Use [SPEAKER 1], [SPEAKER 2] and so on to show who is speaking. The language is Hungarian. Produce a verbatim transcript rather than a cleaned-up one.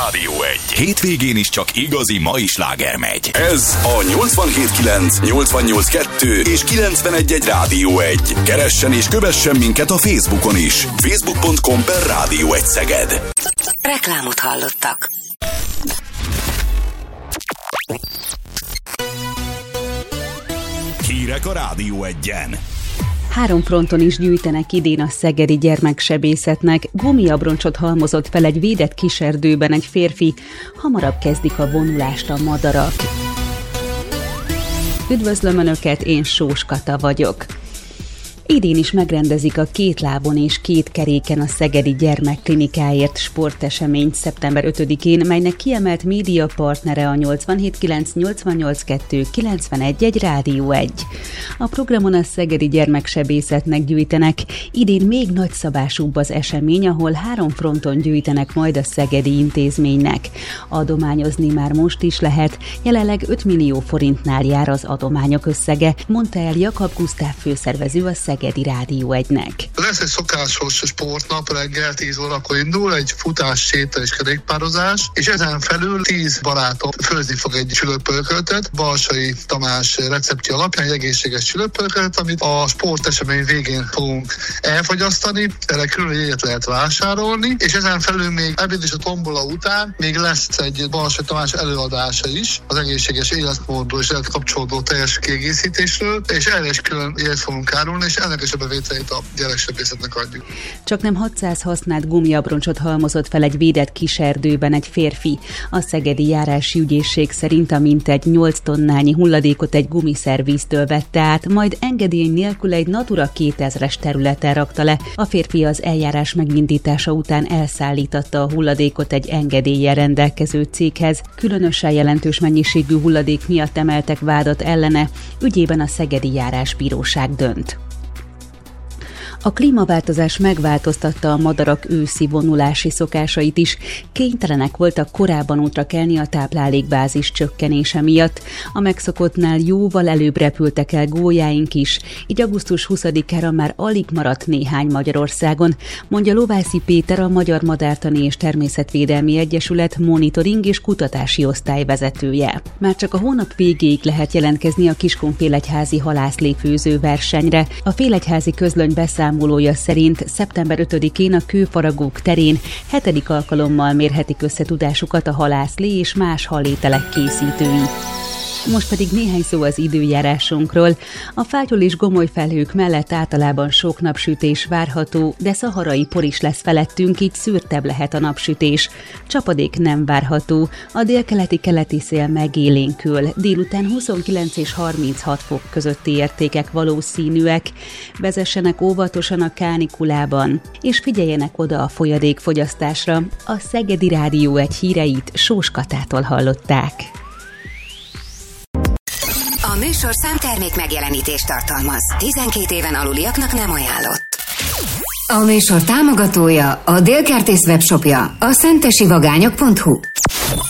[SPEAKER 1] Rádió egy. Hétvégén is csak igazi mai sláger megy. Ez a nyolcvanhét kilenc, nyolcvannyolc kettő és kilencvenegy egy Rádió egy. Keressen és kövessen minket a Facebookon is. facebook pont com per Rádió egy Szeged.
[SPEAKER 2] Reklámot hallottak.
[SPEAKER 1] Hírek a Rádió egyen.
[SPEAKER 3] Három fronton is gyűjtenek idén a szegedi gyermeksebészetnek. Gumiabroncsot halmozott fel egy védett kiserdőben egy férfi. Hamarabb kezdik a vonulást a madarak. Üdvözlöm Önöket, én Sós Kata vagyok. Idén is megrendezik a két lábon és két keréken a Szegedi Gyermekklinikáért sporteseményt szeptember ötödikén, melynek kiemelt médiapartnere a nyolcvanhét kilenc, nyolcvannyolc kettő, kilencvenegy egy Rádió egy. A programon a szegedi gyermeksebészetnek gyűjtenek. Idén még nagyszabásúbb az esemény, ahol három fronton gyűjtenek majd a szegedi intézménynek. Adományozni már most is lehet, jelenleg öt millió forintnál jár az adományok összege, mondta el Jakab Gusztáv főszervező a Szegedi Rádió egynek.
[SPEAKER 4] Lesz egy szokásos sportnap, reggel tíz órakor indul, egy futás, séta és kerékpározás, és ezen felül tíz barátom főzni fog egy csülökpörköltet, Balsai Tamás receptje alapján egy egészséges csülökpörköltet, amit a sportesemény végén fogunk elfogyasztani, erre külön jegyet lehet vásárolni, és ezen felül még ebéd és a tombola után még lesz egy Balsai Tamás előadása is, az egészséges életmódról és életkapcsolódó teljes kiegészítésről, és erre is külön jegyet fogunk árulni, és ennek is a bevételét a gyereksebészetnek adjuk.
[SPEAKER 3] Csak nem hatszáz használt gumiabroncsot halmozott fel egy védett kiserdőben egy férfi. A szegedi járási ügyészség szerint a mintegy nyolc tonnányi hulladékot egy gumiszervíztől vette át, majd engedély nélkül egy Natura kétezres területen rakta le. A férfi az eljárás megindítása után elszállította a hulladékot egy engedéllyel rendelkező céghez. Különösen jelentős mennyiségű hulladék miatt emeltek vádat ellene, ügyében a szegedi járásbíróság dönt. A klímaváltozás megváltoztatta a madarak őszi vonulási szokásait is. Kénytelenek voltak korábban útra kelni a táplálékbázis csökkenése miatt. A megszokottnál jóval előbb repültek el gólyáink is, így augusztus huszadikára már alig maradt néhány Magyarországon, mondja Lovászi Péter, a Magyar Madártani és Természetvédelmi Egyesület monitoring és kutatási osztály vezetője. Már csak a hónap végéig lehet jelentkezni a Kiskunfélegyházi halászlé-főző versenyre. A Félegyházi közlöny beszámolója szerint szeptember ötödikén a Kőfaragók terén hetedik alkalommal mérhetik összetudásukat a halászlé és más halételek készítői. Most pedig néhány szó az időjárásunkról. A fátyol és gomoly felhők mellett általában sok napsütés várható, de szaharai por is lesz felettünk, így szűrtebb lehet a napsütés. Csapadék nem várható, a délkeleti-keleti szél megélénkül, délután huszonkilenc és harminchat fok közötti értékek valószínűek. Vezessenek óvatosan a kánikulában, és figyeljenek oda a folyadékfogyasztásra. A Szegedi Rádió egy híreit Sós Katától hallották.
[SPEAKER 2] A műsorszám termék megjelenítést tartalmaz. tizenkét éven aluliaknak nem ajánlott. A műsor támogatója, a Délkertész webshopja, a szentesivagányok pont hu.